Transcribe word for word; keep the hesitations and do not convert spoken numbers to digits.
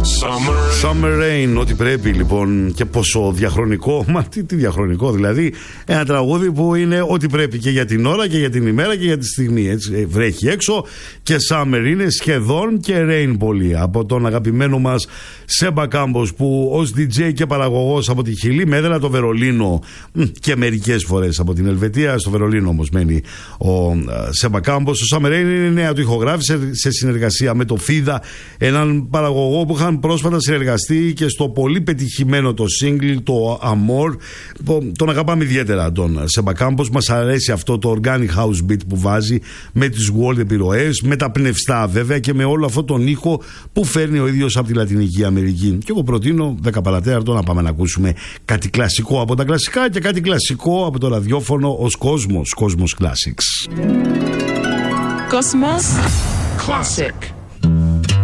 Summer Rain, ό,τι πρέπει λοιπόν. Και πόσο διαχρονικό, μα τι, τι διαχρονικό δηλαδή. Ένα τραγούδι που είναι ό,τι πρέπει και για την ώρα και για την ημέρα και για τη στιγμή. Έτσι. Βρέχει έξω και Summer είναι σχεδόν και Rain πολύ. Από τον αγαπημένο μας Σέμπα Κάμπος, που ως ντι τζέι και παραγωγός από τη Χιλή με έδρα το Βερολίνο και μερικές φορές από την Ελβετία. Στο Βερολίνο όμως μένει ο Σέμπα Κάμπος. Ο Summer Rain είναι νέα του ηχογράφησε σε συνεργασία με το Φίδα, έναν παραγωγό που είχαν πρόσφατα συνεργαστεί και στο πολύ πετυχημένο το single, το Amor. Τον αγαπάμε ιδιαίτερα τον Σέμπα Κάμπος. Μας αρέσει αυτό το organic house beat που βάζει με τις world επιρροές, με τα πνευστά βέβαια και με όλο αυτό τον ήχο που φέρνει ο ίδιος από τη Λατινική Αμερική. Και εγώ προτείνω δέκα παρατέταρτο να πάμε να ακούσουμε κάτι κλασικό από τα κλασικά και κάτι κλασικό από το ραδιόφωνο ως Κόσμος, Κόσμος Classics. Cosmos Classic.